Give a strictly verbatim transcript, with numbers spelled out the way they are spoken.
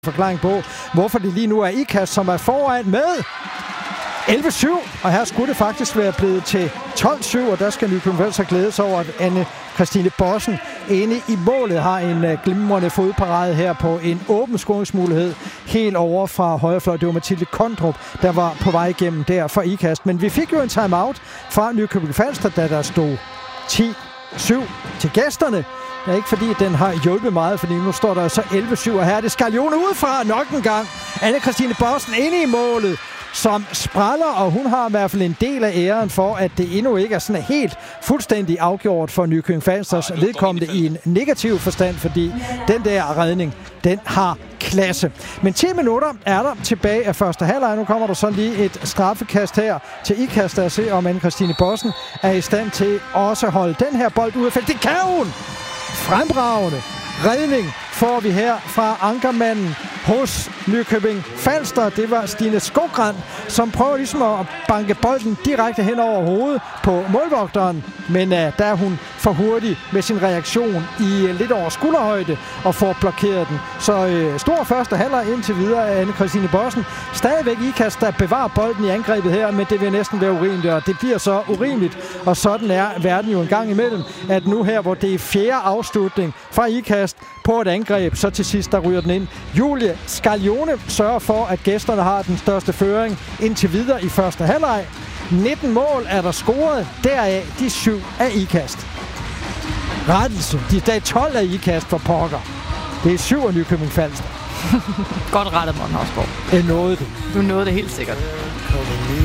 forklaring på, hvorfor det lige nu er Ikast, som er foran med elleve syv, og her skulle det faktisk være blevet til tolv syv, og der skal Nykøbing Falster så glæde sig over, at Anne Christine Bossen inde i målet har en uh, glimrende fodparade her på en åben scoringsmulighed helt over fra højrefløj. Det var Mathilde Kondrup, der var på vej igennem der for Ikast. Men vi fik jo en timeout fra Nykøbing Falster, da der stod ti syv til gæsterne. Ja, ikke fordi den har hjulpet meget, fordi nu står der så elleve syv, og her er det Skarlione udefra nok en gang. Anne Christine Bossen inde i målet, som spræller, og hun har i hvert fald en del af æren for, at det endnu ikke er sådan helt fuldstændig afgjort for Nykøbing Falsters vedkommende i en negativ forstand, fordi den der redning, den har klasse. Men ti minutter er der tilbage af første halvleg. Nu kommer der så lige et straffekast her til Ikast, der se om Anne Christine Bossen er i stand til også at holde den her bold ude af feltet. Det kan hun! Fremragende redning får vi her fra ankermanden hos Nykøbing Falster. Det var Stine Skogran, som prøver ligesom at banke bolden direkte hen over hovedet på målvogteren. Men uh, der er hun for hurtig med sin reaktion i uh, lidt over skulderhøjde og får blokeret den. Så uh, stor første halvleg indtil videre af Anne Christine Bossen. Stadigvæk Ikast, der bevarer bolden i angrebet her, men det vil næsten være urimeligt, og det bliver så urimeligt. Og sådan er verden jo en gang imellem, at nu her, hvor det er fjerde afslutning fra Ikast på et angreb, så til sidst der ryger den ind. Julie Skarlione sørger for, at gæsterne har den største føring indtil videre i første halvleg. nitten mål er der scoret, deraf de syv af Ikast. Rettelse, de er tolv af Ikast for pokker. Det er syv af Nykøbing Falster. Godt rettet, Morten Hausgaard. Jeg nåede det. Du nåede det helt sikkert.